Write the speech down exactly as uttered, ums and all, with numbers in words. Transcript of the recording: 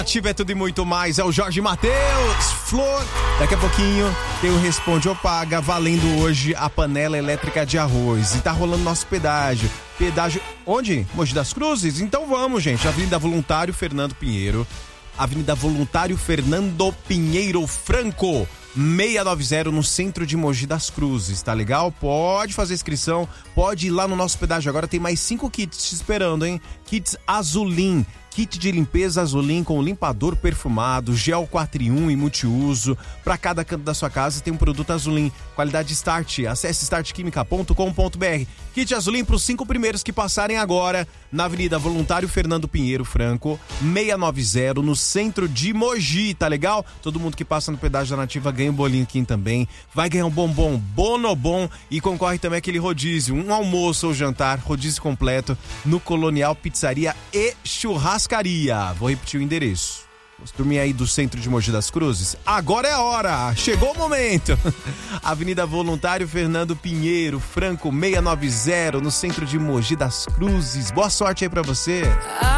Nativa é tudo e muito mais. É o Jorge Mateus, Flor. Daqui a pouquinho tem o Responde ou Paga, valendo hoje a panela elétrica de arroz. E tá rolando nosso pedágio. Pedágio onde? Mogi das Cruzes? Então vamos, gente. Avenida Voluntário Fernando Pinheiro. Avenida Voluntário Fernando Pinheiro Franco, seiscentos e noventa, no centro de Mogi das Cruzes, tá legal? Pode fazer inscrição, pode ir lá no nosso pedágio. Agora tem mais cinco kits te esperando, hein? Kits Azulim, kit de limpeza Azulim com limpador perfumado, gel quatro em um e multiuso. Para cada canto da sua casa tem um produto Azulim, qualidade Start. Acesse start química ponto com ponto b r. Kit Azulim para os cinco primeiros que passarem agora na Avenida Voluntário Fernando Pinheiro Franco, seiscentos e noventa, no centro de Mogi, tá legal? Todo mundo que passa no pedágio da Nativa ganha um bolinho aqui também. Vai ganhar um bombom Bonobom e concorre também aquele rodízio, um almoço ou jantar, rodízio completo no Colonial Pizzaria e Churrascaria. Vou repetir o endereço. Turminha aí do centro de Mogi das Cruzes, agora é a hora, chegou o momento. Avenida Voluntário Fernando Pinheiro Franco, seiscentos e noventa, no centro de Mogi das Cruzes. Boa sorte aí pra você.